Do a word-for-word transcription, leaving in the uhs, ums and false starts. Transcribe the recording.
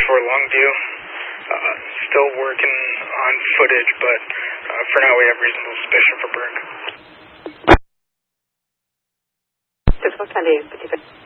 for Longview. Uh, still working on footage, but uh, for now we have reasonable suspicion for Burke. Allez, petit